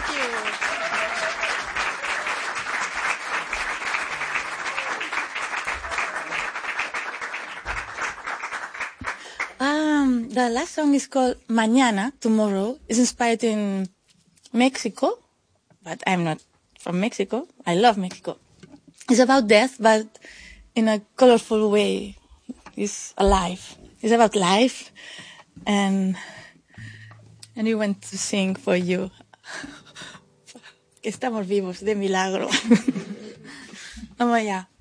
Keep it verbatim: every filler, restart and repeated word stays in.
Thank you. Um, the last song is called Mañana, Tomorrow. It's inspired in Mexico, but I'm not from Mexico. I love Mexico. It's about death, but in a colorful way. It's alive. It's about life, and and we want to sing for you. Que estamos vivos, de milagro. Vamos allá.